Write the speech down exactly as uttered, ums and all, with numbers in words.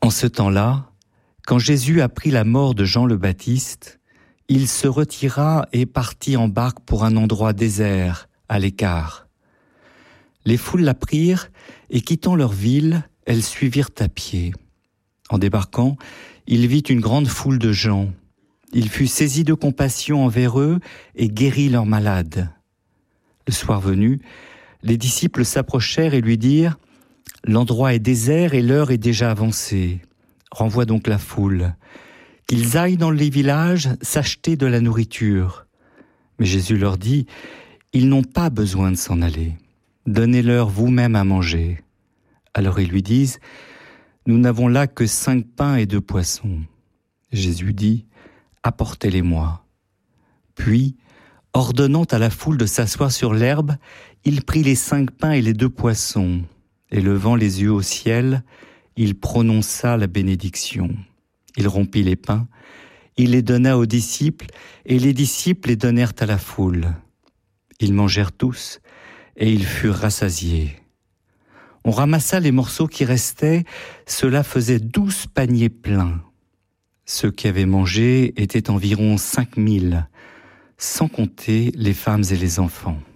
En ce temps-là, quand Jésus apprit la mort de Jean le Baptiste, il se retira et partit en barque pour un endroit désert, à l'écart. Les foules l'apprirent et quittant leur ville, elles suivirent à pied. En débarquant, il vit une grande foule de gens. Il fut saisi de compassion envers eux et guérit leurs malades. Le soir venu, les disciples s'approchèrent et lui dirent « L'endroit est désert et l'heure est déjà avancée. Renvoie donc la foule. Qu'ils aillent dans les villages s'acheter de la nourriture. » Mais Jésus leur dit « Ils n'ont pas besoin de s'en aller. Donnez-leur vous-même à manger. » Alors ils lui disent « Nous n'avons là que cinq pains et deux poissons. » Jésus dit « Apportez-les-moi. » Puis, ordonnant à la foule de s'asseoir sur l'herbe, il prit les cinq pains et les deux poissons, et levant les yeux au ciel, il prononça la bénédiction. Il rompit les pains, il les donna aux disciples, et les disciples les donnèrent à la foule. Ils mangèrent tous, et ils furent rassasiés. On ramassa les morceaux qui restaient, cela faisait douze paniers pleins. Ceux qui avaient mangé étaient environ cinq mille, sans compter les femmes et les enfants.